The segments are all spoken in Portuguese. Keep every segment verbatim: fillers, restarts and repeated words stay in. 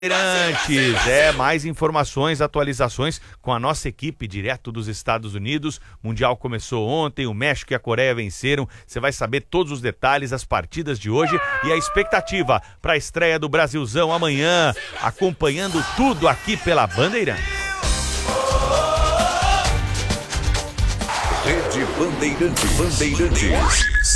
Bandeirantes, é, mais informações, atualizações com a nossa equipe direto dos Estados Unidos. O Mundial começou ontem, o México e a Coreia venceram. Você vai saber todos os detalhes, as partidas de hoje e a expectativa para a estreia do Brasilzão amanhã, acompanhando tudo aqui pela Bandeirantes. Rede Bandeirantes. Bandeirantes.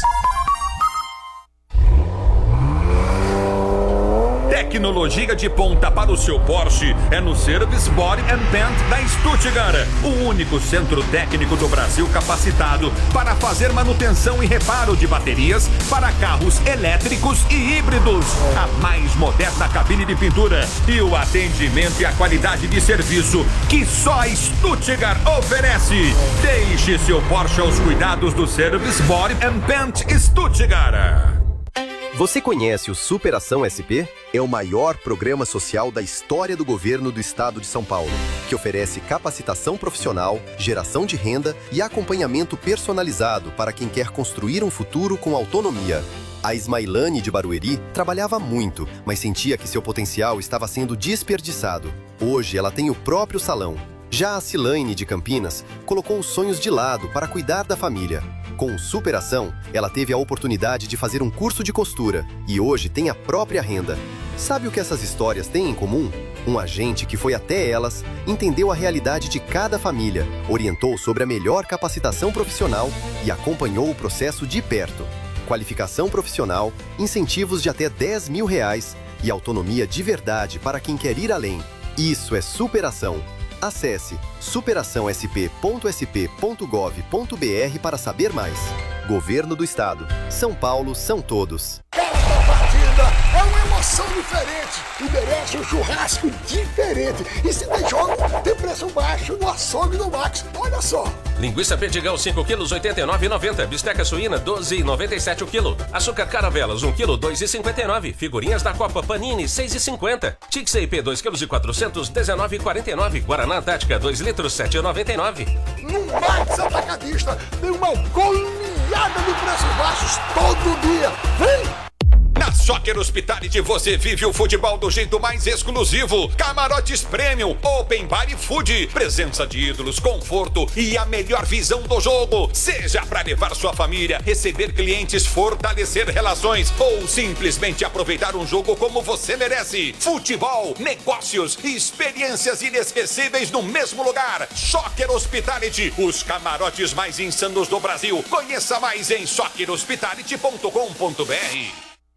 Tecnologia de ponta para o seu Porsche é no Service Body and Paint da Stuttgart, o único centro técnico do Brasil capacitado para fazer manutenção e reparo de baterias para carros elétricos e híbridos. A mais moderna cabine de pintura e o atendimento e a qualidade de serviço que só a Stuttgart oferece. Deixe seu Porsche aos cuidados do Service Body and Paint Stuttgart. Você conhece o Superação S P? É o maior programa social da história do governo do estado de São Paulo, que oferece capacitação profissional, geração de renda e acompanhamento personalizado para quem quer construir um futuro com autonomia. A Ismailane de Barueri trabalhava muito, mas sentia que seu potencial estava sendo desperdiçado. Hoje ela tem o próprio salão. Já a Cilaine de Campinas colocou os sonhos de lado para cuidar da família. Com Superação, ela teve a oportunidade de fazer um curso de costura e hoje tem a própria renda. Sabe o que essas histórias têm em comum? Um agente que foi até elas, entendeu a realidade de cada família, orientou sobre a melhor capacitação profissional e acompanhou o processo de perto. Qualificação profissional, incentivos de até dez mil reais e autonomia de verdade para quem quer ir além. Isso é superação. Acesse superação s p ponto s p ponto gov ponto b r para saber mais. Governo do Estado. São Paulo são todos. Cada partida é uma emoção diferente e merece um churrasco diferente. E se tem jogo, tem preço baixo no açougue do Max. Olha só. Linguiça Perdigão cinco quilos, oitenta e nove reais e noventa centavos. Bisteca suína, doze reais e noventa e sete centavos o quilo. Açúcar Caravelas, um quilo, dois reais e cinquenta e nove centavos. Figurinhas da Copa Panini, seis reais e cinquenta centavos. Tix I P, dois quilos e quatrocentos, dezenove reais e quarenta e nove centavos. Guaraná Antártica, dois litros, sete reais e noventa e nove centavos. No Max Atacadista tem uma goleada de preços baixos todo dia. Vem! Na Soccer Hospitality você vive o futebol do jeito mais exclusivo. Camarotes Premium, Open Bar e Food. Presença de ídolos, conforto e a melhor visão do jogo. Seja para levar sua família, receber clientes, fortalecer relações ou simplesmente aproveitar um jogo como você merece. Futebol, negócios e experiências inesquecíveis no mesmo lugar. Soccer Hospitality, os camarotes mais insanos do Brasil. Conheça mais em soccer hospitality ponto com ponto b r.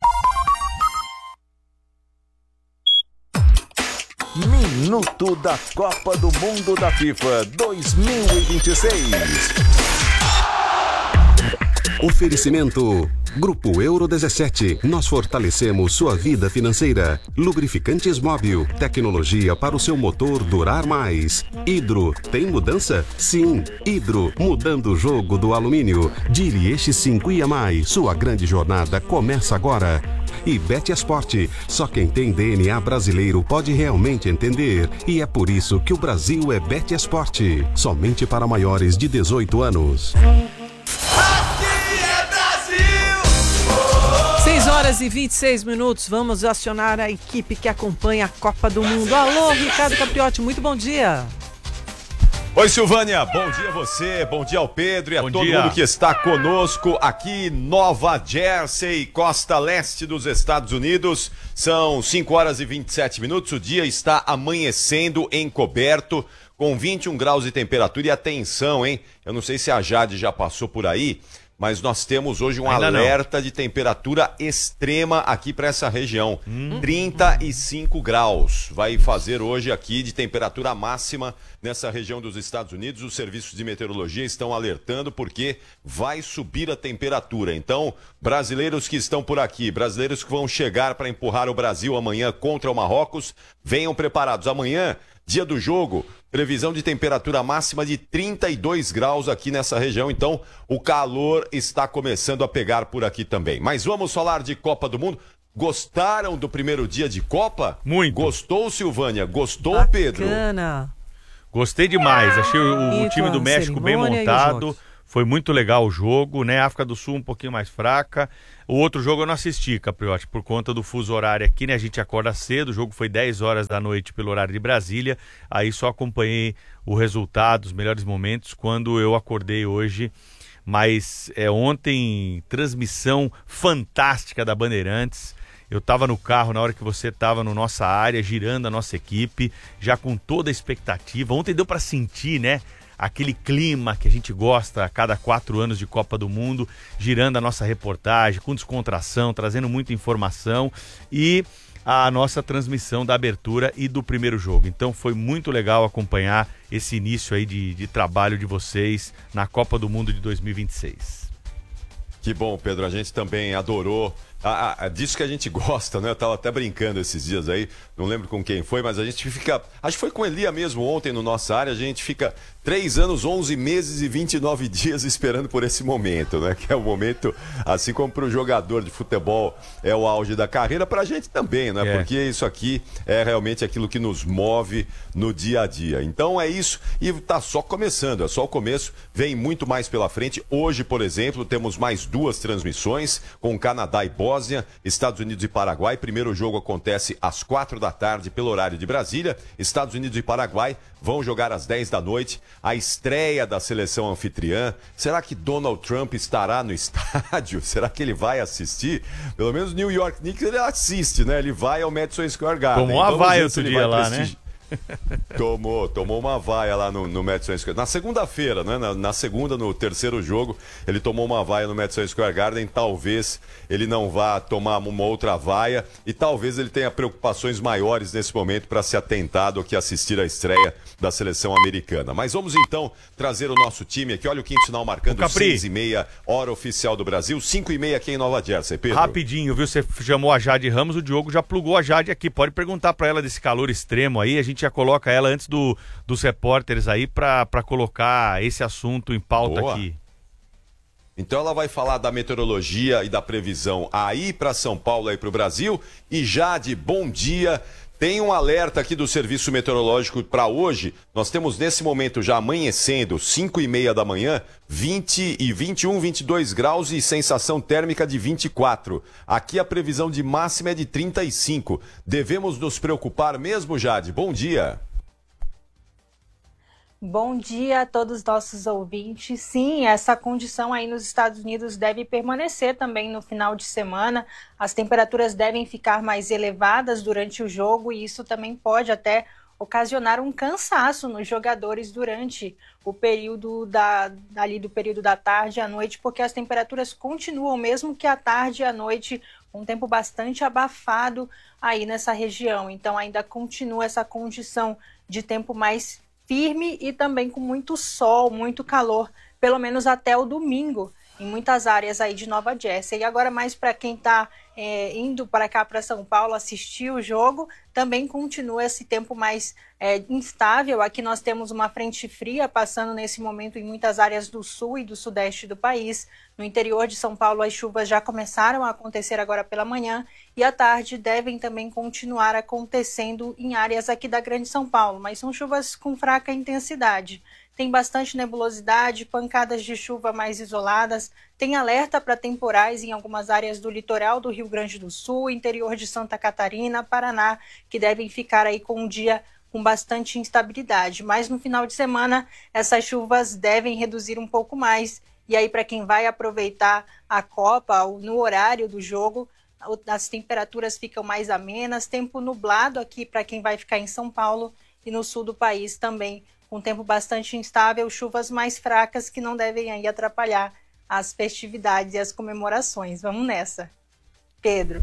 Minuto da Copa do Mundo da FIFA dois mil e vinte e seis. Oferecimento Grupo Euro dezessete. Nós fortalecemos sua vida financeira. Lubrificantes Móbil. Tecnologia para o seu motor durar mais. Hidro. Tem mudança? Sim. Hidro. Mudando o jogo do alumínio. Dirieste cinco e a mais. Sua grande jornada começa agora. E Betesport. Só quem tem D N A brasileiro pode realmente entender. E é por isso que o Brasil é Betesport. Somente para maiores de dezoito anos. seis horas e vinte e seis minutos, vamos acionar a equipe que acompanha a Copa do Mundo. Alô, Ricardo Capriotti, muito bom dia. Oi, Silvânia, bom dia a você, bom dia ao Pedro e a bom todo dia. mundo que está conosco aqui em Nova Jersey, costa leste dos Estados Unidos. São cinco horas e vinte e sete minutos, o dia está amanhecendo encoberto, com vinte e um graus de temperatura. E atenção, hein, eu não sei se a Jade já passou por aí, mas nós temos hoje um Ainda alerta não. de temperatura extrema aqui para essa região. Hum. trinta e cinco graus vai fazer hoje aqui de temperatura máxima nessa região dos Estados Unidos. Os serviços de meteorologia estão alertando porque vai subir a temperatura. Então, brasileiros que estão por aqui, brasileiros que vão chegar para empurrar o Brasil amanhã contra o Marrocos, venham preparados. Amanhã, dia do jogo, previsão de temperatura máxima de trinta e dois graus aqui nessa região, então o calor está começando a pegar por aqui também. Mas vamos falar de Copa do Mundo. Gostaram do primeiro dia de Copa? Muito. Gostou, Silvânia? Gostou, Bacana. Pedro? Gostei demais, achei o, o time do México bem montado. Foi muito legal o jogo, né? A África do Sul um pouquinho mais fraca. O outro jogo eu não assisti, Capriotti, por conta do fuso horário aqui, né? A gente acorda cedo, o jogo foi dez horas da noite pelo horário de Brasília. Aí só acompanhei o resultado, os melhores momentos, quando eu acordei hoje. Mas é, ontem, transmissão fantástica da Bandeirantes. Eu estava no carro na hora que você estava na nossa área, girando a nossa equipe, já com toda a expectativa. Ontem deu para sentir, né? Aquele clima que a gente gosta a cada quatro anos de Copa do Mundo, girando a nossa reportagem, com descontração, trazendo muita informação e a nossa transmissão da abertura e do primeiro jogo. Então foi muito legal acompanhar esse início aí de, de trabalho de vocês na Copa do Mundo de dois mil e vinte e seis. Que bom, Pedro, a gente também adorou. Ah, ah, disso que a gente gosta, né? Eu tava até brincando esses dias aí, não lembro com quem foi, mas a gente fica, acho que foi com Elia mesmo ontem no nossa área, a gente fica três anos, onze meses e vinte e nove dias esperando por esse momento, né? Que é o momento, assim como para o jogador de futebol é o auge da carreira, pra gente também, né? É. Porque isso aqui é realmente aquilo que nos move no dia a dia. Então é isso, e tá só começando, é só o começo, vem muito mais pela frente. Hoje, por exemplo, temos mais duas transmissões com Canadá e Bósnia, Estados Unidos e Paraguai. Primeiro jogo acontece às quatro da tarde pelo horário de Brasília. Estados Unidos e Paraguai vão jogar às dez da noite. A estreia da seleção anfitriã. Será que Donald Trump estará no estádio? Será que ele vai assistir? Pelo menos New York Knicks ele assiste, né? Ele vai ao Madison Square Garden. Tomou a vaia outro dia lá, né? Tomou, tomou uma vaia lá no, no Madison Square Garden. Na segunda-feira, né? Na, na segunda, no terceiro jogo, ele tomou uma vaia no Madison Square Garden. Talvez ele não vá tomar uma outra vaia e talvez ele tenha preocupações maiores nesse momento para se atentar do que assistir a estreia da seleção americana. Mas vamos então trazer o nosso time aqui. Olha o quinto sinal marcando seis e meia, hora oficial do Brasil, cinco e meia aqui em Nova Jersey. Pedro. Rapidinho, viu? Você chamou a Jade Ramos, o Diogo já plugou a Jade aqui. Pode perguntar para ela desse calor extremo aí. A gente já coloca ela antes do, dos repórteres aí para colocar esse assunto em pauta Boa. Aqui. Então ela vai falar da meteorologia e da previsão aí para São Paulo, aí para o Brasil. E Jade, bom dia. Tem um alerta aqui do Serviço Meteorológico para hoje. Nós temos nesse momento já amanhecendo, cinco e meia da manhã, vinte e vinte e um, vinte e dois graus e sensação térmica de vinte e quatro. Aqui a previsão de máxima é de trinta e cinco. Devemos nos preocupar mesmo, Jade? Bom dia. Bom dia a todos os nossos ouvintes. Sim, essa condição aí nos Estados Unidos deve permanecer também no final de semana. As temperaturas devem ficar mais elevadas durante o jogo e isso também pode até ocasionar um cansaço nos jogadores durante o período da, ali do período da tarde à noite, porque as temperaturas continuam, mesmo que à tarde e à noite, um tempo bastante abafado aí nessa região. Então ainda continua essa condição de tempo mais firme e também com muito sol, muito calor, pelo menos até o domingo, em muitas áreas aí de Nova Jersey. E agora mais para quem está é, indo para cá, para São Paulo, assistir o jogo, também continua esse tempo mais é, instável. Aqui nós temos uma frente fria passando nesse momento em muitas áreas do sul e do sudeste do país. No interior de São Paulo, as chuvas já começaram a acontecer agora pela manhã e à tarde devem também continuar acontecendo em áreas aqui da Grande São Paulo, mas são chuvas com fraca intensidade. Tem bastante nebulosidade, pancadas de chuva mais isoladas, tem alerta para temporais em algumas áreas do litoral do Rio Grande do Sul, interior de Santa Catarina, Paraná, que devem ficar aí com um dia com bastante instabilidade. Mas no final de semana, essas chuvas devem reduzir um pouco mais. E aí, para quem vai aproveitar a Copa, no horário do jogo, as temperaturas ficam mais amenas, tempo nublado aqui para quem vai ficar em São Paulo e no sul do país também, com tempo bastante instável, chuvas mais fracas que não devem aí atrapalhar as festividades e as comemorações. Vamos nessa. Pedro.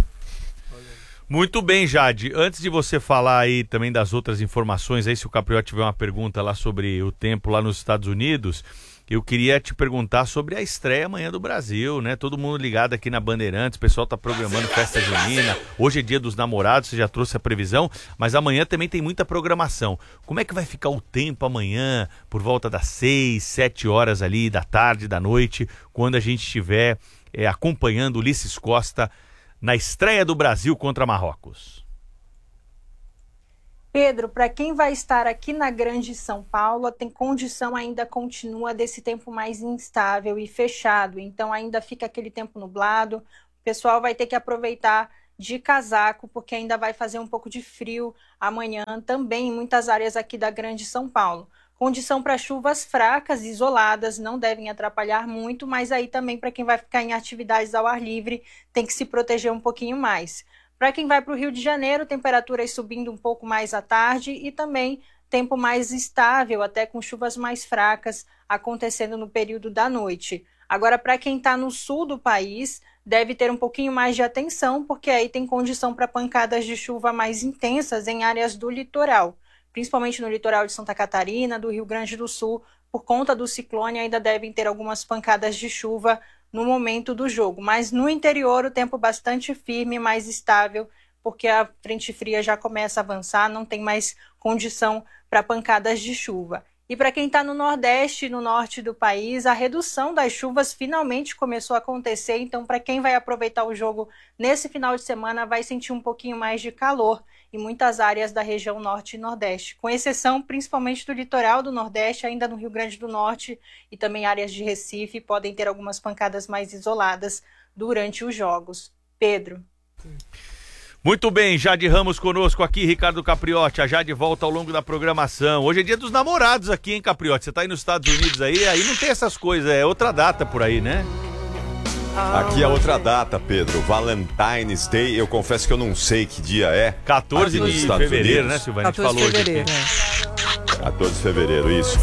Muito bem, Jade. Antes de você falar aí também das outras informações, aí se o Capriotti tiver uma pergunta lá sobre o tempo lá nos Estados Unidos, eu queria te perguntar sobre a estreia amanhã do Brasil, né? Todo mundo ligado aqui na Bandeirantes, o pessoal tá programando festa junina, hoje é dia dos namorados, você já trouxe a previsão, mas amanhã também tem muita programação. Como é que vai ficar o tempo amanhã, por volta das seis, sete horas ali da tarde, da noite, quando a gente estiver é, acompanhando Ulisses Costa na estreia do Brasil contra Marrocos? Pedro, para quem vai estar aqui na Grande São Paulo, tem condição ainda continua desse tempo mais instável e fechado, então ainda fica aquele tempo nublado, o pessoal vai ter que aproveitar de casaco, porque ainda vai fazer um pouco de frio amanhã também em muitas áreas aqui da Grande São Paulo. Condição para chuvas fracas, isoladas, não devem atrapalhar muito, mas aí também para quem vai ficar em atividades ao ar livre, tem que se proteger um pouquinho mais. Para quem vai para o Rio de Janeiro, temperaturas subindo um pouco mais à tarde e também tempo mais estável, até com chuvas mais fracas acontecendo no período da noite. Agora, para quem está no sul do país, deve ter um pouquinho mais de atenção, porque aí tem condição para pancadas de chuva mais intensas em áreas do litoral, principalmente no litoral de Santa Catarina, do Rio Grande do Sul, por conta do ciclone ainda devem ter algumas pancadas de chuva no momento do jogo, mas no interior o tempo bastante firme, mais estável, porque a frente fria já começa a avançar, não tem mais condição para pancadas de chuva. E para quem está no Nordeste e no Norte do país, a redução das chuvas finalmente começou a acontecer, então para quem vai aproveitar o jogo nesse final de semana vai sentir um pouquinho mais de calor em muitas áreas da região Norte e Nordeste, com exceção principalmente do litoral do Nordeste, ainda no Rio Grande do Norte e também áreas de Recife, podem ter algumas pancadas mais isoladas durante os jogos. Pedro. Muito bem, Jade Ramos conosco aqui, Ricardo Capriotti, a Jade volta ao longo da programação. Hoje é dia dos namorados aqui, hein, Capriotti? Você tá aí nos Estados Unidos aí, aí não tem essas coisas, é outra data por aí, né? Aqui é outra data, Pedro, Valentine's Day, eu confesso que eu não sei que dia é. quatorze de fevereiro, né, Silvana? A gente falou quatorze de fevereiro, hoje. quatorze de fevereiro, isso.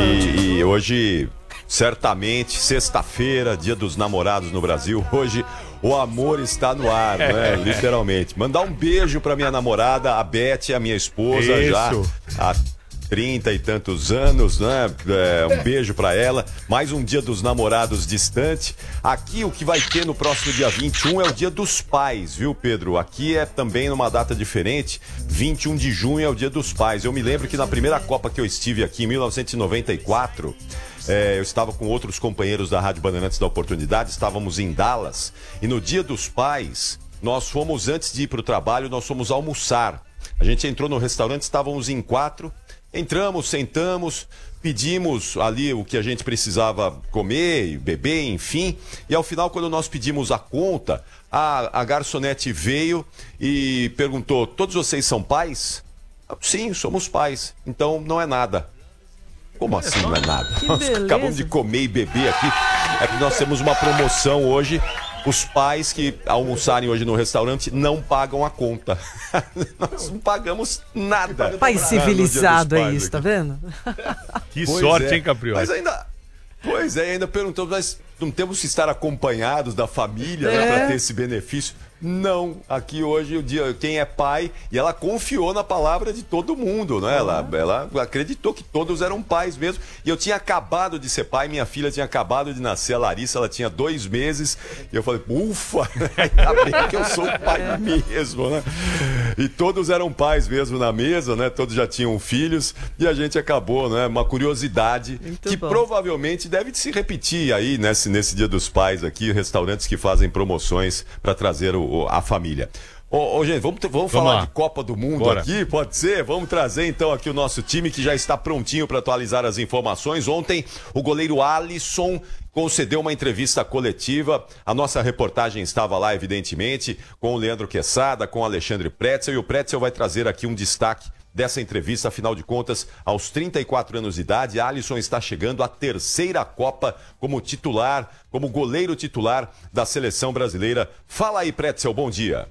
E, e hoje, certamente, sexta-feira, dia dos namorados no Brasil, hoje o amor está no ar, né? Literalmente. Mandar um beijo pra minha namorada, a Beth, a minha esposa, Isso. já há trinta e tantos anos, né? É, um beijo pra ela. Mais um dia dos namorados distante. Aqui o que vai ter no próximo dia vinte e um é o dia dos pais, viu, Pedro? Aqui é também numa data diferente. vinte e um de junho é o dia dos pais. Eu me lembro que na primeira Copa que eu estive aqui, em mil novecentos e noventa e quatro... É, eu estava com outros companheiros da Rádio Bandeirantes da Oportunidade, estávamos em Dallas, e no dia dos pais, nós fomos, antes de ir para o trabalho, nós fomos almoçar. A gente entrou no restaurante, estávamos em quatro, entramos, sentamos, pedimos ali o que a gente precisava comer, beber, enfim, e ao final, quando nós pedimos a conta, a, a garçonete veio e perguntou: todos vocês são pais? Sim, somos pais, então não é nada. Como assim não é nada? Nós acabamos de comer e beber aqui. É que nós temos uma promoção hoje. Os pais que almoçarem hoje no restaurante não pagam a conta. Nós não pagamos nada. Pai civilizado é isso, tá vendo? Que Pois sorte, é. hein, Capriotti? Mas ainda... Pois é, ainda perguntamos, mas não temos que estar acompanhados da família, né, É. para ter esse benefício? Não, aqui hoje o dia, quem é pai, e ela confiou na palavra de todo mundo, né? Ela, ela acreditou que todos eram pais mesmo. E eu tinha acabado de ser pai, minha filha tinha acabado de nascer, a Larissa, ela tinha dois meses, e eu falei, ufa, ainda bem que eu sou pai mesmo, né? E todos eram pais mesmo na mesa, né? Todos já tinham filhos, e a gente acabou, né? Uma curiosidade Muito que bom. provavelmente deve se repetir aí nesse, nesse Dia dos Pais aqui, restaurantes que fazem promoções para trazer o, o- a família. Ô, ô, gente, vamos, vamos, Vamos falar lá. de Copa do Mundo Bora. aqui, pode ser? Vamos trazer então aqui o nosso time que já está prontinho para atualizar as informações. Ontem, o goleiro Alisson concedeu uma entrevista coletiva. A nossa reportagem estava lá, evidentemente, com o Leandro Quesada, com o Alexandre Pretzel, e o Pretzel vai trazer aqui um destaque dessa entrevista. Afinal de contas, aos trinta e quatro anos de idade, Alisson está chegando à terceira Copa como titular, como goleiro titular da seleção brasileira. Fala aí, Pretzel, bom dia.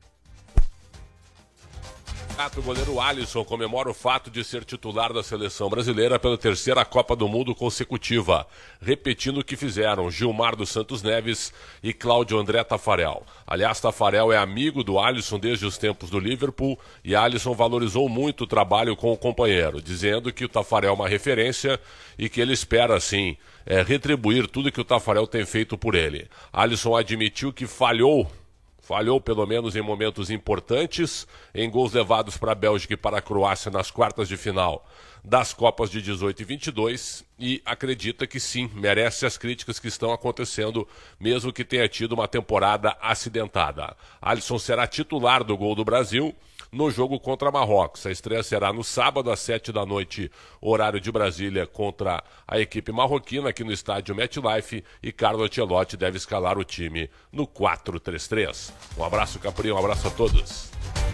O goleiro Alisson comemora o fato de ser titular da seleção brasileira pela terceira Copa do Mundo consecutiva, repetindo o que fizeram Gilmar dos Santos Neves e Cláudio André Tafarel. Aliás, Tafarel é amigo do Alisson desde os tempos do Liverpool e Alisson valorizou muito o trabalho com o companheiro, dizendo que o Tafarel é uma referência e que ele espera, assim, é, retribuir tudo que o Tafarel tem feito por ele. Alisson admitiu que falhou Falhou pelo menos em momentos importantes, em gols levados para a Bélgica e para a Croácia nas quartas de final das Copas de dezoito e vinte e dois, e acredita que sim, merece as críticas que estão acontecendo, mesmo que tenha tido uma temporada acidentada. Alisson será titular do Gol do Brasil no jogo contra Marrocos. A estreia será no sábado às sete da noite, horário de Brasília, contra a equipe marroquina aqui no estádio MetLife, e Carlo Ancelotti deve escalar o time no quatro três três. Um abraço, Capri, um abraço a todos.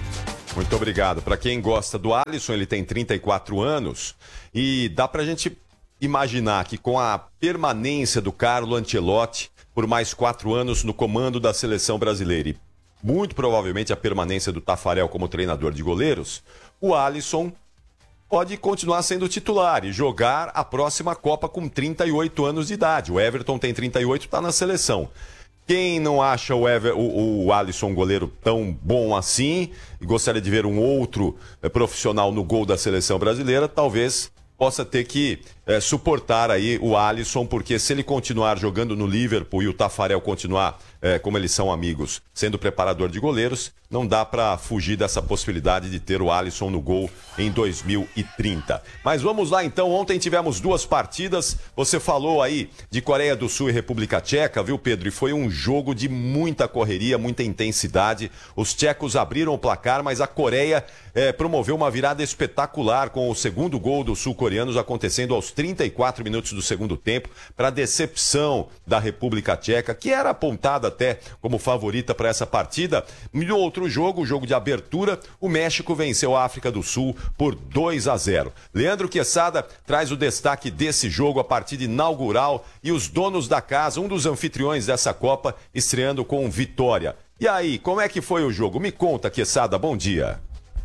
Muito obrigado. Para quem gosta do Alisson, ele tem trinta e quatro anos e dá pra gente imaginar que com a permanência do Carlo Ancelotti por mais quatro anos no comando da seleção brasileira e muito provavelmente a permanência do Tafarel como treinador de goleiros, o Alisson pode continuar sendo titular e jogar a próxima Copa com trinta e oito anos de idade. O Everton tem trinta e oito, está na seleção. Quem não acha o, Ever, o, o Alisson um goleiro tão bom assim e gostaria de ver um outro é, profissional no gol da seleção brasileira, talvez possa ter que é, suportar aí o Alisson, porque se ele continuar jogando no Liverpool e o Tafarel continuar, é, como eles são amigos, sendo preparador de goleiros, não dá para fugir dessa possibilidade de ter o Alisson no gol em dois mil e trinta. Mas vamos lá então, ontem tivemos duas partidas, você falou aí de Coreia do Sul e República Tcheca, viu, Pedro? E foi um jogo de muita correria, muita intensidade. Os tchecos abriram o placar, mas a Coreia é, promoveu uma virada espetacular com o segundo gol dos sul-coreanos acontecendo aos trinta e quatro minutos do segundo tempo, para decepção da República Tcheca, que era apontada até como favorita para essa partida. No outro jogo, o jogo de abertura, o México venceu a África do Sul por dois a zero. Leandro Quesada traz o destaque desse jogo, a partida inaugural, e os donos da casa, um dos anfitriões dessa Copa, estreando com vitória. E aí, como é que foi o jogo? Me conta, Quesada, bom dia.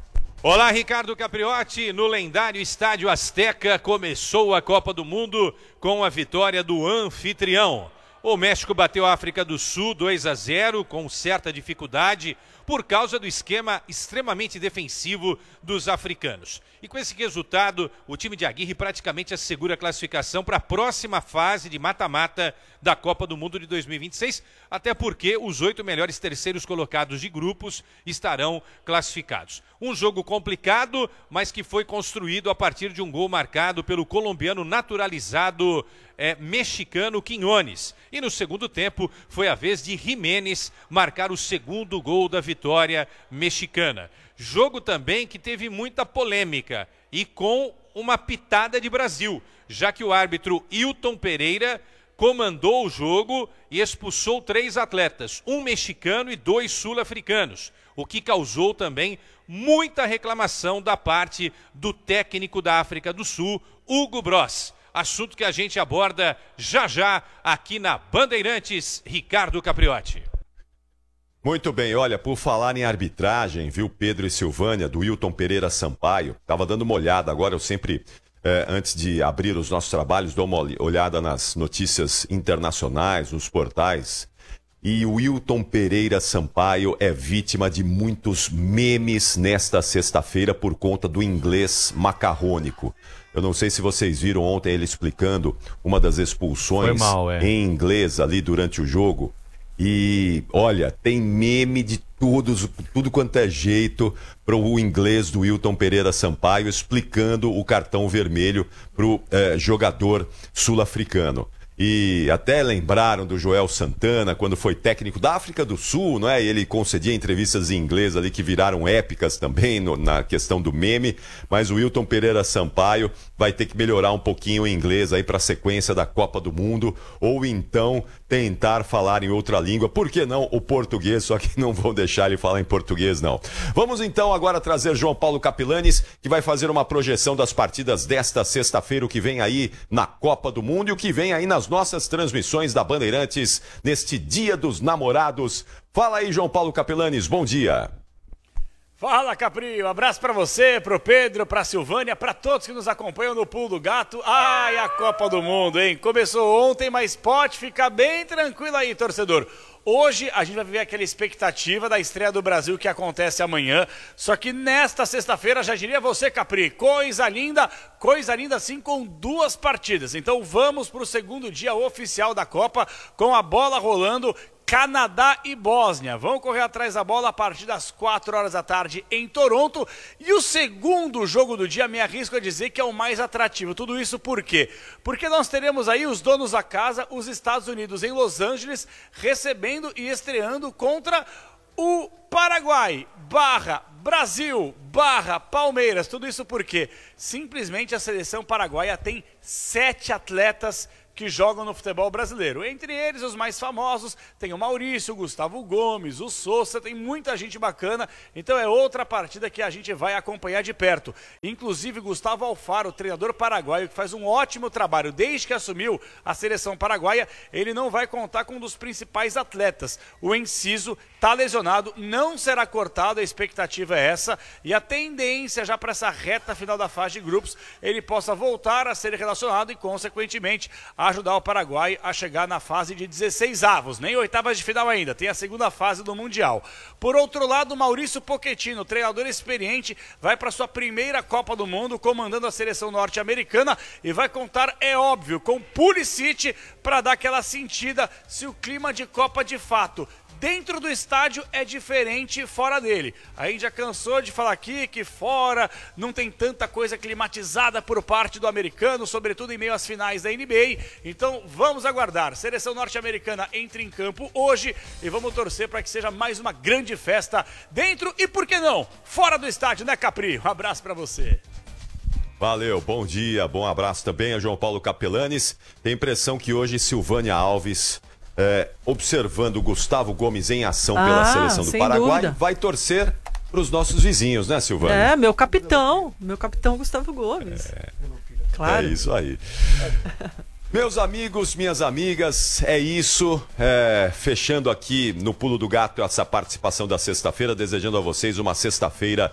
Olá, Ricardo Capriotti. No lendário Estádio Azteca começou a Copa do Mundo com a vitória do anfitrião. O México bateu a África do Sul dois a zero com certa dificuldade por causa do esquema extremamente defensivo dos africanos. E com esse resultado, o time de Aguirre praticamente assegura a classificação para a próxima fase de mata-mata da Copa do Mundo de dois mil e vinte e seis, até porque os oito melhores terceiros colocados de grupos estarão classificados. Um jogo complicado, mas que foi construído a partir de um gol marcado pelo colombiano naturalizado é, mexicano Quiñones. E no segundo tempo foi a vez de Jiménez marcar o segundo gol da vitória mexicana. Jogo também que teve muita polêmica e com uma pitada de Brasil, já que o árbitro Hilton Pereira comandou o jogo e expulsou três atletas, um mexicano e dois sul-africanos, o que causou também muita reclamação da parte do técnico da África do Sul, Hugo Bross. Assunto que a gente aborda já já aqui na Bandeirantes, Ricardo Capriotti. Muito bem, olha, por falar em arbitragem, viu, Pedro e Silvânia, do Hilton Pereira Sampaio, estava dando uma olhada agora, eu sempre, eh, antes de abrir os nossos trabalhos, dou uma olhada nas notícias internacionais, nos portais, e o Hilton Pereira Sampaio é vítima de muitos memes nesta sexta-feira por conta do inglês macarrônico. Eu não sei se vocês viram ontem ele explicando uma das expulsões mal, é. em inglês ali durante o jogo. E, olha, tem meme de todos, tudo quanto é jeito para o inglês do Hilton Pereira Sampaio explicando o cartão vermelho para o eh, jogador sul-africano. E até lembraram do Joel Santana, quando foi técnico da África do Sul, não é? E ele concedia entrevistas em inglês ali que viraram épicas também no, na questão do meme. Mas o Hilton Pereira Sampaio vai ter que melhorar um pouquinho o inglês aí para a sequência da Copa do Mundo, ou então tentar falar em outra língua. Por que não o português? Só que não vão deixar ele falar em português, não. Vamos então agora trazer João Paulo Capilanes, que vai fazer uma projeção das partidas desta sexta-feira, o que vem aí na Copa do Mundo e o que vem aí nas nossas transmissões da Bandeirantes neste Dia dos Namorados. Fala aí, João Paulo Capilanes, bom dia. Fala, Capri, um abraço pra você, pro Pedro, pra Silvânia, pra todos que nos acompanham no Pulo do Gato. Ai, a Copa do Mundo, hein? Começou ontem, mas pode ficar bem tranquilo aí, torcedor. Hoje a gente vai viver aquela expectativa da estreia do Brasil que acontece amanhã, só que nesta sexta-feira, já diria você, Capri, coisa linda, coisa linda assim com duas partidas. Então vamos para o segundo dia oficial da Copa, com a bola rolando, Canadá e Bósnia vão correr atrás da bola a partir das quatro horas da tarde em Toronto. E o segundo jogo do dia, me arrisco a dizer que é o mais atrativo. Tudo isso por quê? Porque nós teremos aí os donos da casa, os Estados Unidos em Los Angeles, recebendo e estreando contra o Paraguai, barra Brasil, barra Palmeiras. Tudo isso porque simplesmente a seleção paraguaia tem sete atletas que jogam no futebol brasileiro. Entre eles, os mais famosos, tem o Maurício, o Gustavo Gomes, o Sousa, tem muita gente bacana. Então é outra partida que a gente vai acompanhar de perto. Inclusive, Gustavo Alfaro, treinador paraguaio, que faz um ótimo trabalho desde que assumiu a seleção paraguaia, ele não vai contar com um dos principais atletas. O Enciso está lesionado, não será cortado, a expectativa é essa. E a tendência já para essa reta final da fase de grupos, ele possa voltar a ser relacionado e, consequentemente, a ajudar o Paraguai a chegar na fase de dezesseis avos, nem oitavas de final ainda, tem a segunda fase do Mundial. Por outro lado, Maurício Pochettino, treinador experiente, vai para sua primeira Copa do Mundo, comandando a seleção norte-americana e vai contar, é óbvio, com Pulisic para dar aquela sentida se o clima de Copa de fato dentro do estádio é diferente fora dele. A gente já cansou de falar aqui que fora não tem tanta coisa climatizada por parte do americano, sobretudo em meio às finais da N B A. Então vamos aguardar. Seleção norte-americana entra em campo hoje e vamos torcer para que seja mais uma grande festa dentro e, por que não, fora do estádio, né, Capri? Um abraço para você. Valeu, bom dia, bom abraço também a João Paulo Capelanes. Tem impressão que hoje Silvânia Alves... É, observando Gustavo Gomes em ação ah, pela seleção do Paraguai, dúvida. Vai torcer para os nossos vizinhos, né, Silvânia? É, meu capitão, meu capitão Gustavo Gomes. É, claro. É isso aí. Meus amigos, minhas amigas, é isso. É, fechando aqui no Pulo do Gato essa participação da sexta-feira, desejando a vocês uma sexta-feira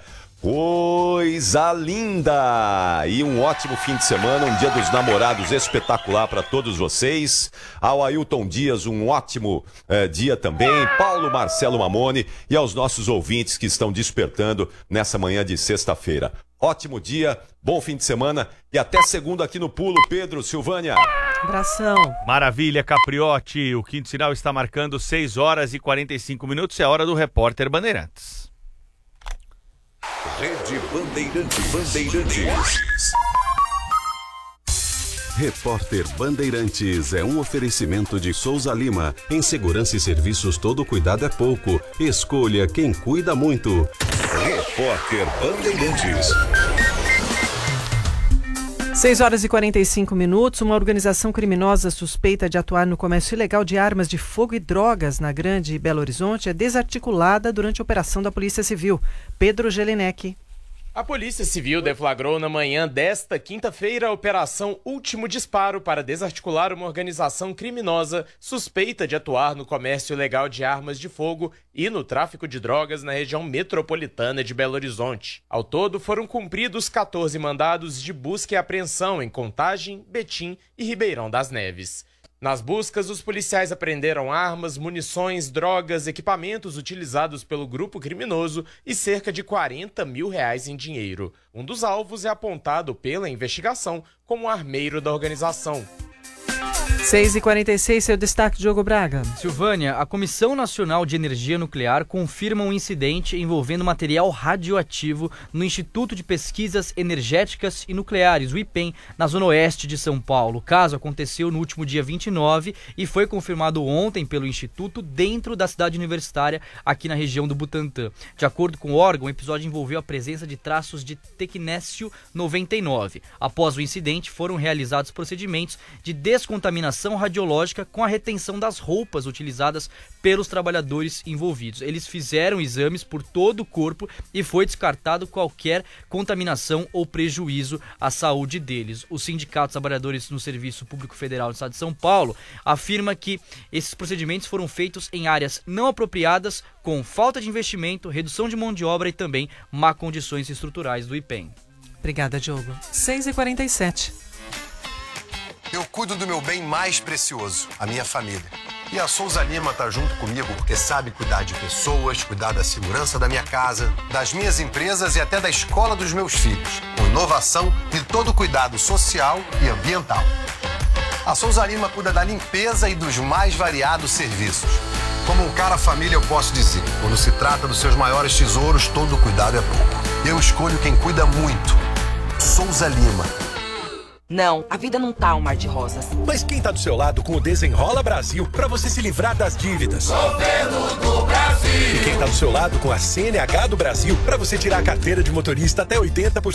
coisa linda! E um ótimo fim de semana, um dia dos namorados espetacular para todos vocês. Ao Ailton Dias, um ótimo eh, dia também. Paulo Marcelo Mamone e aos nossos ouvintes que estão despertando nessa manhã de sexta-feira. Ótimo dia, bom fim de semana e até segunda aqui no Pulo. Pedro, Silvânia. Abração. Maravilha, Capriotti. O quinto sinal está marcando seis horas e quarenta e cinco minutos. É a hora do repórter Bandeirantes. Rede Bandeirantes. Bandeirantes. Repórter Bandeirantes é um oferecimento de Souza Lima. Em segurança e serviços, todo cuidado é pouco. Escolha quem cuida muito. Repórter Bandeirantes. seis horas e quarenta e cinco minutos, uma organização criminosa suspeita de atuar no comércio ilegal de armas de fogo e drogas na Grande Belo Horizonte é desarticulada durante a operação da Polícia Civil. Pedro Gelinek. A Polícia Civil deflagrou na manhã desta quinta-feira a Operação Último Disparo para desarticular uma organização criminosa suspeita de atuar no comércio ilegal de armas de fogo e no tráfico de drogas na região metropolitana de Belo Horizonte. Ao todo, foram cumpridos quatorze mandados de busca e apreensão em Contagem, Betim e Ribeirão das Neves. Nas buscas, os policiais apreenderam armas, munições, drogas, equipamentos utilizados pelo grupo criminoso e cerca de quarenta mil reais em dinheiro. Um dos alvos é apontado pela investigação como armeiro da organização. seis e quarenta e seis, seu destaque, Diogo Braga. Silvânia, a Comissão Nacional de Energia Nuclear confirma um incidente envolvendo material radioativo no Instituto de Pesquisas Energéticas e Nucleares, o IPEN, na zona oeste de São Paulo. O caso aconteceu no último dia vinte e nove e foi confirmado ontem pelo Instituto dentro da cidade universitária, aqui na região do Butantã. De acordo com o órgão, o episódio envolveu a presença de traços de tecnécio noventa e nove. Após o incidente, foram realizados procedimentos de descontaminação radiológica com a retenção das roupas utilizadas pelos trabalhadores envolvidos. Eles fizeram exames por todo o corpo e foi descartado qualquer contaminação ou prejuízo à saúde deles. O Sindicato dos Trabalhadores no Serviço Público Federal do Estado de São Paulo afirma que esses procedimentos foram feitos em áreas não apropriadas, com falta de investimento, redução de mão de obra e também má condições estruturais do IPEN. Obrigada, Diogo. seis e quarenta e sete. Eu cuido do meu bem mais precioso, a minha família. E a Souza Lima tá junto comigo porque sabe cuidar de pessoas, cuidar da segurança da minha casa, das minhas empresas e até da escola dos meus filhos, com inovação e todo o cuidado social e ambiental. A Souza Lima cuida da limpeza e dos mais variados serviços. Como um cara família, eu posso dizer, quando se trata dos seus maiores tesouros, todo cuidado é pouco. Eu escolho quem cuida muito. Souza Lima. Não, a vida não tá um mar de rosas. Mas quem tá do seu lado com o Desenrola Brasil pra você se livrar das dívidas? Governo do Brasil. E quem tá do seu lado com a C N H do Brasil pra você tirar a carteira de motorista até oitenta por